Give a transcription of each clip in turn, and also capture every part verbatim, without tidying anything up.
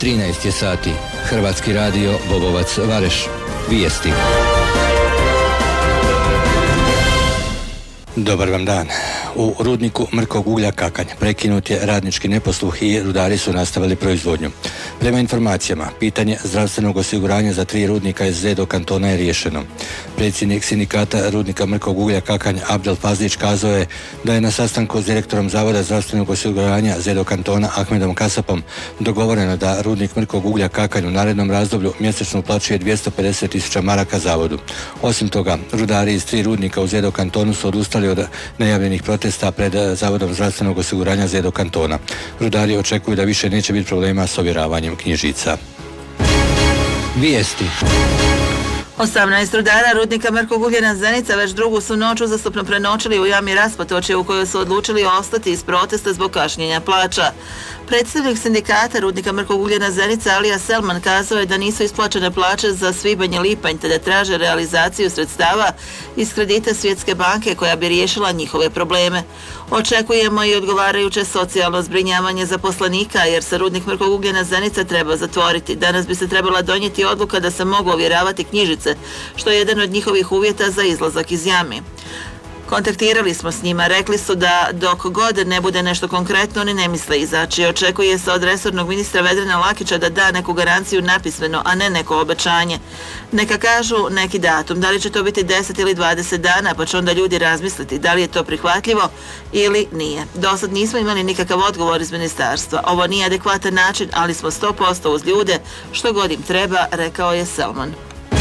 trinaest je sati. Hrvatski radio Bobovac Vareš. Vijesti. Dobar vam dan. U rudniku mrkog uglja Kakanj prekinut je radnički neposluh i rudari su nastavili proizvodnju. Prema informacijama, pitanje zdravstvenog osiguranja za tri rudnika iz Zedo kantona je riješeno. Predsjednik sindikata rudnika mrkog uglja Kakanj Abdel Fazlić kazao je da je na sastanku s direktorom Zavoda zdravstvenog osiguranja Zedo kantona Ahmedom Kasapom dogovoreno da rudnik mrkog uglja Kakanj u narednom razdoblju mjesečno uplaćuje dvjesto pedeset tisuća maraka zavodu. Osim toga, rudari iz tri rudnika u Zedo kantonu su odustali od najavljenih protesta pred Zavodom zdravstvenog osiguranja Zedo kantona. Rudari očekuju da više neće biti problema s ovjeravanjem knjižica. Vijesti. osamnaest rudara rudnika mrkog ugljena Zenica već drugu su noć uzastopno prenoćili u jami Raspotočje u kojoj su odlučili ostati iz protesta zbog kašnjenja plaća. Predstavnik sindikata rudnika mrkog ugljena Zenica Alija Selman kazao je da nisu isplaćene plaće za svibanj i lipanj te da traže realizaciju sredstava iz kredita Svjetske banke koja bi riješila njihove probleme. Očekujemo i odgovarajuće socijalno zbrinjavanje zaposlenika jer se rudnik mrkog ugljena Zenica treba zatvoriti. Danas bi se trebala donijeti odluka da se mogu ovjeravati knjižice, što je jedan od njihovih uvjeta za izlazak iz jami. Kontaktirali smo s njima, rekli su da dok god ne bude nešto konkretno oni ne misle izaći. Očekuje se od resornog ministra Vedrana Lakića da da neku garanciju napismeno, a ne neko obećanje. Neka kažu neki datum, da li će to biti deset ili dvadeset dana, pa će onda ljudi razmisliti da li je to prihvatljivo ili nije. Dosad nismo imali nikakav odgovor iz ministarstva. Ovo nije adekvatan način, ali smo sto posto uz ljude, što god im treba, rekao je Selman.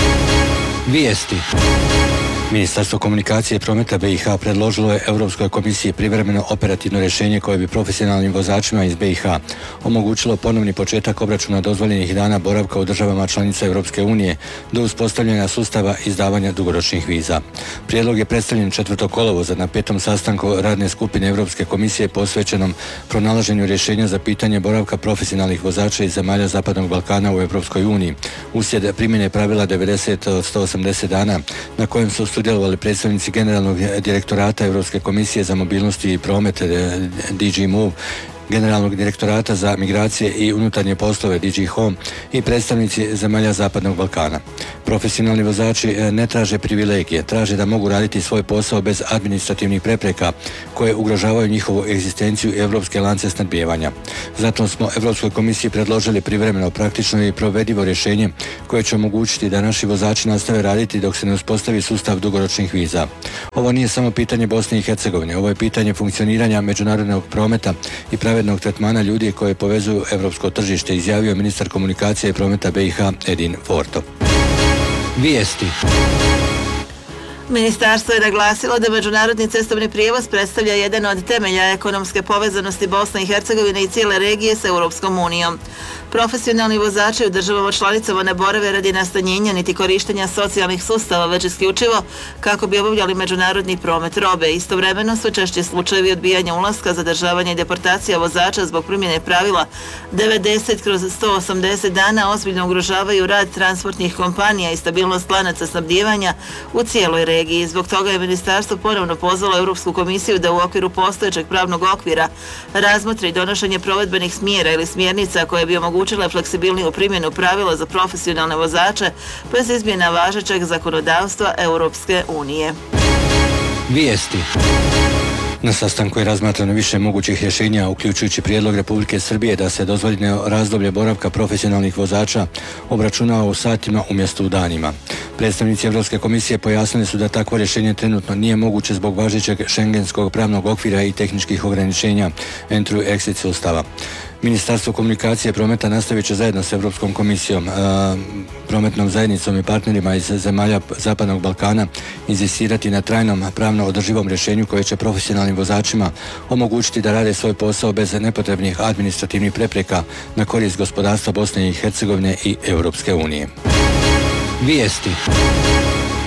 Vijesti. Ministarstvo komunikacije i prometa B i H predložilo je Europskoj komisiji privremeno operativno rješenje koje bi profesionalnim vozačima iz B i H omogućilo ponovni početak obračuna dozvoljenih dana boravka u državama članica Europske unije do uspostavljanja sustava izdavanja dugoročnih viza. Prijedlog je predstavljen četvrtog kolovoza na petom sastanku radne skupine Europske komisije posvećenom pronalaženju rješenja za pitanje boravka profesionalnih vozača iz zemalja Zapadnog Balkana u Europskoj uniji uslijed primjene pravila devedeset od sto osamdeset dana na kojem su sudjelovali predstavnici Generalnog direktorata Europske komisije za mobilnost i promet D G Move, Generalnog direktorata za migracije i unutarnje poslove D G Home i predstavnici zemalja Zapadnog Balkana. Profesionalni vozači ne traže privilegije, traže da mogu raditi svoj posao bez administrativnih prepreka koje ugrožavaju njihovu egzistenciju i europske lance snabdijevanja. Zato smo Europskoj komisiji predložili privremeno, praktično i provedivo rješenje koje će omogućiti da naši vozači nastave raditi dok se ne uspostavi sustav dugoročnih viza. Ovo nije samo pitanje Bosne i Hercegovine, ovo je pitanje funkcioniranja međunarodnog prometa i pravednog tretmana ljudi koje povezuju europsko tržište, izjavio ministar komunikacije i prometa B i H Edin Forto. Vijesti. Ministarstvo je naglasilo da međunarodni cestovni prijevoz predstavlja jedan od temelja ekonomske povezanosti Bosne i Hercegovine i cijele regije s Europskom unijom. Profesionalni vozači u državama članicama ne borave radi nastanjenja niti korištenja socijalnih sustava, već isključivo kako bi obavljali međunarodni promet robe. Istovremeno su češći slučajevi odbijanja ulaska, zadržavanja i deportacija vozača zbog primjene pravila devedeset kroz sto osamdeset dana ozbiljno ugrožavaju rad transportnih kompanija i stabilnost lanaca snabdijevanja u cijeloj regiji. Zbog toga je ministarstvo ponovno pozvalo Europsku komisiju da u okviru postojećeg pravnog okvira razmotri donošenje provedbenih smjera ili smjernica koje bi omogućile fleksibilniju primjenu pravila za profesionalne vozače bez izmjena važećeg zakonodavstva Europske unije. Vijesti. Na sastanku je razmatrano više mogućih rješenja, uključujući prijedlog Republike Srbije da se dozvoljeno razdoblje boravka profesionalnih vozača obračunava u satima umjesto u danima. Predstavnici Europske komisije pojasnili su da takvo rješenje trenutno nije moguće zbog važećeg šengenskog pravnog okvira i tehničkih ograničenja entry-exit sustava. Ministarstvo komunikacije i prometa nastavit će zajedno s Europskom komisijom, e, prometnom zajednicom i partnerima iz zemalja Zapadnog Balkana inzistirati na trajnom pravno održivom rješenju koje će profesionalnim vozačima omogućiti da rade svoj posao bez nepotrebnih administrativnih prepreka na korist gospodarstva Bosne i Hercegovine i Europske unije. Vijesti.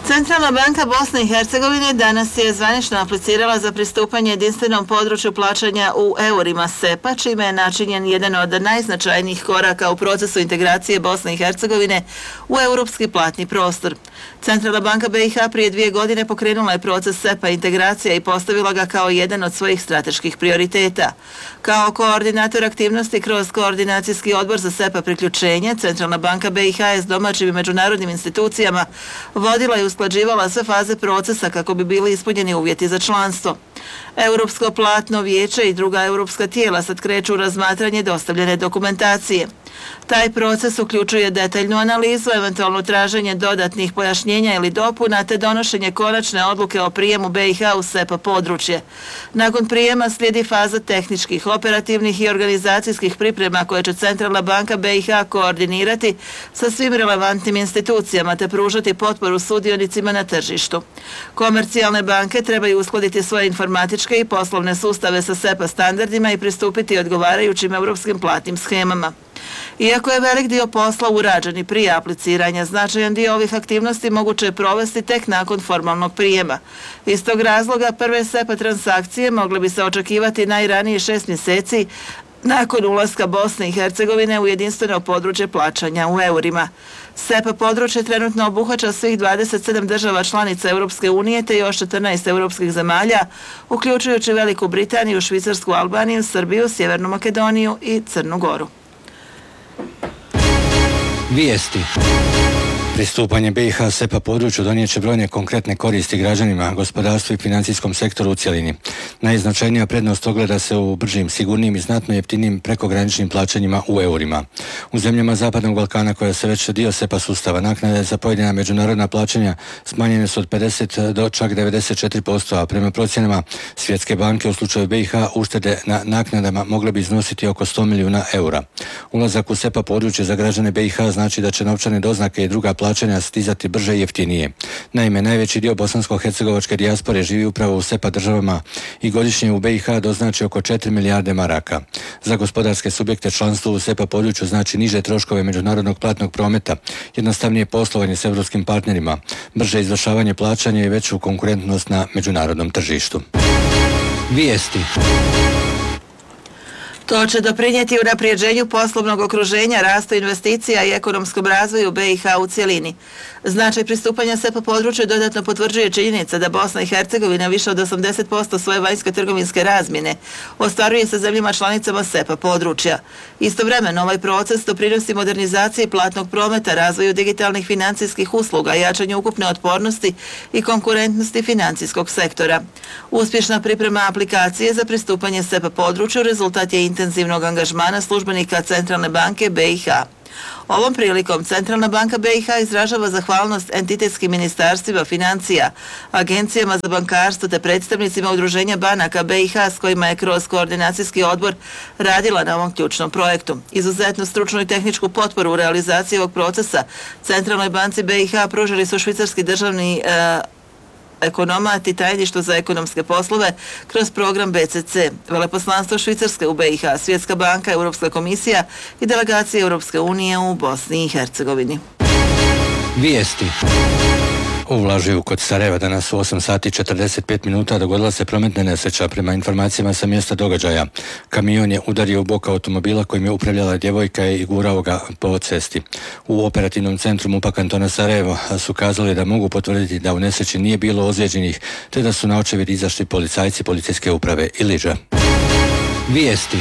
Centralna banka Bosne i Hercegovine danas je zvanično aplicirala za pristupanje jedinstvenom području plaćanja u eurima SEPA, čime je načinjen jedan od najznačajnijih koraka u procesu integracije Bosne i Hercegovine u europski platni prostor. Centralna banka B i H prije dvije godine pokrenula je proces SEPA integracije i postavila ga kao jedan od svojih strateških prioriteta. Kao koordinator aktivnosti kroz koordinacijski odbor za SEPA priključenje, Centralna banka B i H je s domaćim i međunarodnim institucijama vodila i usklađivala sve faze procesa kako bi bili ispunjeni uvjeti za članstvo. Europsko platno vijeće i druga europska tijela sad kreću u razmatranje dostavljene dokumentacije. Taj proces uključuje detaljnu analizu, eventualno traženje dodatnih pojašnjenja ili dopuna, te donošenje konačne odluke o prijemu B i H u SEPA područje. Nakon prijema slijedi faza tehničkih, operativnih i organizacijskih priprema koje će Centralna banka B i H koordinirati sa svim relevantnim institucijama te pružati potporu sudionicima na tržištu. Komercijalne banke trebaju uskladiti svoje informatičke i poslovne sustave sa SEPA standardima i pristupiti odgovarajućim europskim platnim schemama. Iako je velik dio posla urađen i prije apliciranja, značajan dio ovih aktivnosti moguće je provesti tek nakon formalnog prijema. Iz tog razloga prve SEPA transakcije mogle bi se očekivati najranije šest mjeseci nakon ulaska Bosne i Hercegovine u jedinstveno područje plaćanja u eurima. SEPA područje trenutno obuhvaća svih dvadeset sedam država članica Europske unije te još četrnaest europskih zemalja, uključujući Veliku Britaniju, Švicarsku, Albaniju, Srbiju, Sjevernu Makedoniju i Crnu Goru. Vijesti. Pristupanje B i H SEPA području donijet će brojne konkretne koristi građanima, gospodarstvu i financijskom sektoru u cjelini. Najznačajnija prednost ogleda se u bržim, sigurnim i znatno jeftinim prekograničnim plaćanjima u eurima. U zemljama Zapadnog Balkana, koja se već dio SEPA sustava, naknade za pojedina međunarodna plaćanja smanjene su od pedeset do čak devedeset četiri posto, a prema procjenama Svjetske banke u slučaju B i H uštede na naknadama mogle bi iznositi oko sto milijuna eura. Ulazak u SEPA područje za građane B i H znači da će novčane doznake i druga plaćanja stizati brže i jeftinije. Naime, najveći dio bosansko-hercegovačke dijaspore živi upravo u SEPA državama i godišnje u B i H doznači oko četiri milijarde maraka. Za gospodarske subjekte članstvo u SEPA području znači niže troškove međunarodnog platnog prometa, jednostavnije poslovanje s europskim partnerima, brže izvršavanje plaćanja i veću konkurentnost na međunarodnom tržištu. Vijesti. To će doprinijeti unaprijeđenju poslovnog okruženja, rastu investicija i ekonomskom razvoju B i H u cjelini. Značaj pristupanja SEPA području dodatno potvrđuje činjenica da Bosna i Hercegovina više od osamdeset posto svoje vanjsko-trgovinske razmjene ostvaruje sa zemljama članicama SEPA područja. Istovremeno ovaj proces doprinosi modernizaciji platnog prometa, razvoju digitalnih financijskih usluga, jačanju ukupne otpornosti i konkurentnosti financijskog sektora. Uspješna priprema aplikacije za pristupanje SEPA području rezultat je intenzivnog angažmana službenika Centralne banke B i H. Ovom prilikom Centralna banka B i H izražava zahvalnost entitetskim ministarstvima financija, agencijama za bankarstvo te predstavnicima udruženja banaka B i H s kojima je kroz koordinacijski odbor radila na ovom ključnom projektu. Izuzetnu stručnu i tehničku potporu u realizaciji ovog procesa Centralnoj banci B i H pružili su švicarski državni e, ekonomat i tajništvo za ekonomske poslove kroz program B C C, veleposlanstvo Švicarske u B i H, Svjetska banka, Europska komisija i delegacija Europske unije u Bosni i Hercegovini. Vijesti. U Vlažiju kod Sarajeva danas u osam sati i četrdeset pet minuta dogodila se prometna nesreća. Prema informacijama sa mjesta događaja, kamion je udario u bok automobila kojim je upravljala djevojka i gurao ga po cesti. U operativnom centru MUP-a kantona Sarajevo su kazali da mogu potvrditi da u nesreći nije bilo ozlijeđenih, te da su na očevid izašli policajci policijske uprave Iliđa. Vijesti.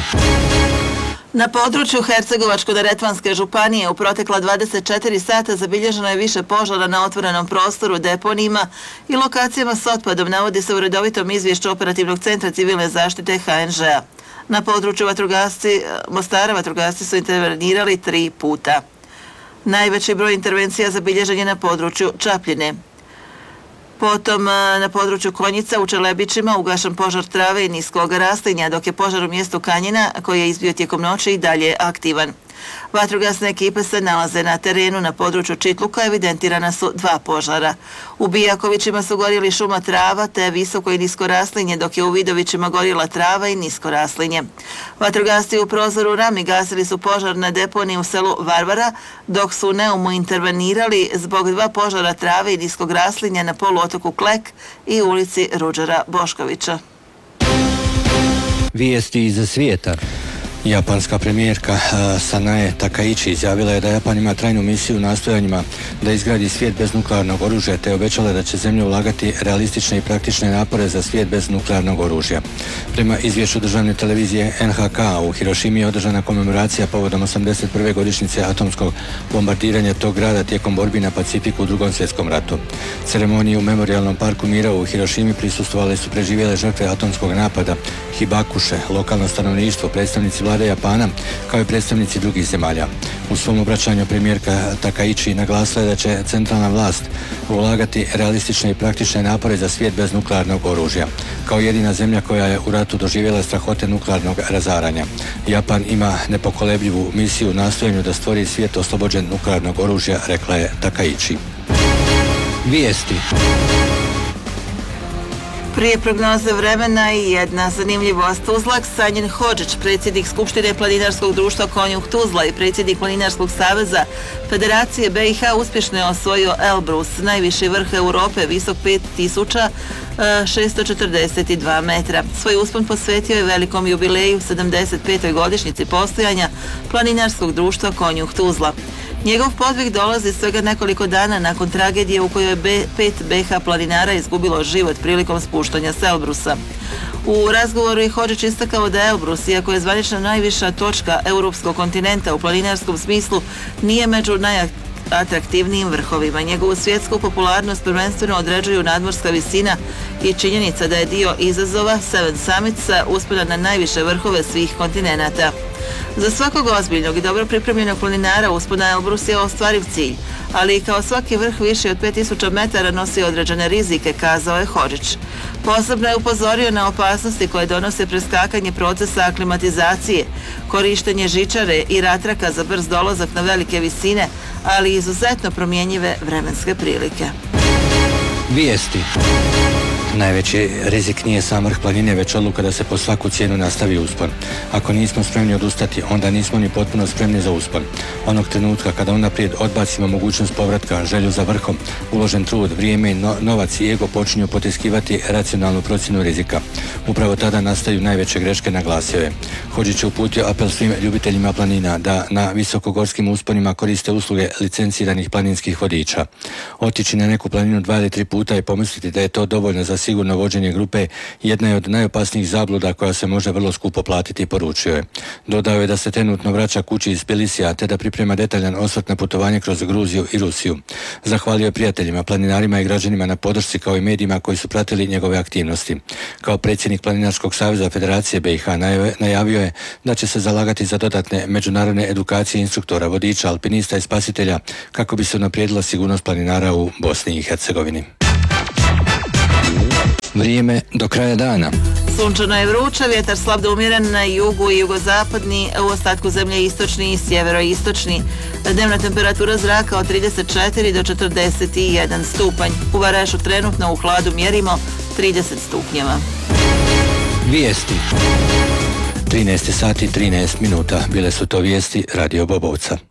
Na području Hercegovačko-neretvanske županije u protekla dvadeset četiri sata zabilježeno je više požara na otvorenom prostoru, deponijima i lokacijama s otpadom, navodi se u redovitom izvješću Operativnog centra civilne zaštite H N Ž-a. Na području vatrogasci, Mostara vatrogasci su intervenirali tri puta. Najveći broj intervencija zabilježen je na području Čapljine. Potom na području Konjica u Čelebićima ugašen požar trave i niskog raslinja, dok je požar u mjestu Kanjina, koji je izbio tijekom noći, i dalje aktivan. Vatrogasne ekipe se nalaze na terenu. Na području Čitluka evidentirana su dva požara. U Bijakovićima su gorjeli šuma trava te visoko i nisko raslinje, dok je u Vidovićima gorjela trava i nisko raslinje. Vatrogasci u Prozoru Rami gasili su požar na deponiji u selu Varvara, dok su u Neumu intervenirali zbog dva požara trave i niskog raslinja na poluotoku Klek i ulici Ruđera Boškovića. Vijesti iz svijeta. Japanska premijerka Sanae Takaichi izjavila je da Japan ima trajnu misiju u nastojanjima da izgradi svijet bez nuklearnog oružja, te obećala da će zemlja ulagati realistične i praktične napore za svijet bez nuklearnog oružja. Prema izvješću državne televizije N H K u Hirošimi je održana komemoracija povodom osamdeset prve godišnjice atomskog bombardiranja tog grada tijekom borbi na Pacifiku u Drugom svjetskom ratu. Ceremoniji u Memorijalnom parku mira u Hirošimi prisustvovale su preživjele žrtve atomskog napada, hibakuše, lokalno stanovništvo, predstavnici vlade Japana, kao i predstavnici drugih zemalja. U svom obraćanju premijerka Takaichi naglasila je da će centralna vlast ulagati realistične i praktične napore za svijet bez nuklearnog oružja. Kao jedina zemlja koja je u ratu doživjela strahote nuklearnog razaranja. Japan ima nepokolebljivu misiju u nastojanju da stvori svijet oslobođen nuklearnog oružja, rekla je Takaichi. Vijesti. Prije prognoze vremena i jedna zanimljivost. Tuzlak Sanjin Hodžić, predsjednik Skupštine Planinarskog društva Konjuh Tuzla i predsjednik Planinarskog saveza Federacije B i H uspješno je osvojio Elbrus, najviši vrh Europe, visok pet tisuća šesto četrdeset dva metra. Svoj uspon posvetio je velikom jubileju sedamdeset petoj godišnjici postojanja Planinarskog društva Konjuh Tuzla. Njegov podvig dolazi svega nekoliko dana nakon tragedije u kojoj je pet B H planinara izgubilo život prilikom spuštanja s Elbrusa. U razgovoru je Hodžić istakao da Elbrus, iako je zvanično najviša točka europskog kontinenta u planinarskom smislu, nije među najatraktivnijim vrhovima. Njegovu svjetsku popularnost prvenstveno određuju nadmorska visina i činjenica da je dio izazova Seven Summits uspjela na najviše vrhove svih kontinenata. Za svakog ozbiljnog i dobro pripremljenog planinara uspon na Elbrus je ostvariv cilj, ali i kao svaki vrh više od pet tisuća metara nosi određene rizike, kazao je Hodžić. Posebno je upozorio na opasnosti koje donose preskakanje procesa aklimatizacije, korištenje žičare i ratraka za brz dolazak na velike visine, ali i izuzetno promjenjive vremenske prilike. Vijesti. Najveći rizik nije sam vrh planine, već odluka da se po svaku cijenu nastavi uspon. Ako nismo spremni odustati, onda nismo ni potpuno spremni za uspon. Onog trenutka kada unaprijed odbacimo mogućnost povratka, želju za vrhom, uložen trud, vrijeme, no, novac i ego počinju potiskivati racionalnu procjenu rizika. Upravo tada nastaju najveće greške, naglasio je. Hodžić je uputio apel svim ljubiteljima planina da na visokogorskim usponima koriste usluge licenciranih planinskih vodiča. Otići na neku planinu dva ili tri puta i pomisliti da je to dovoljno za sigurno vođenje grupe jedna je od najopasnijih zabluda koja se može vrlo skupo platiti, poručio je. Dodao je da se trenutno vraća kući iz Tbilisija te da priprema detaljan osvrt na putovanje kroz Gruziju i Rusiju. Zahvalio je prijateljima, planinarima i građanima na podršci kao i medijima koji su pratili njegove aktivnosti. Kao predsjednik Planinarskog saveza Federacije B i H najavio je da će se zalagati za dodatne međunarodne edukacije instruktora, vodiča, alpinista i spasitelja kako bi se unaprijedila sigurnost planinara u Bosni i Hercegovini. Vrijeme do kraja dana. Sunčano je vruće, vjetar slab do umjeren na jugu i jugozapadni, u ostatku zemlje istočni i sjeveroistočni. Dnevna temperatura zraka od trideset četiri do četrdeset jedan stupanj. U Varašu trenutno u hladu mjerimo trideset stupnjeva. Vijesti. trinaest sati i trinaest minuta. Bile su to vijesti Radio Bobovca.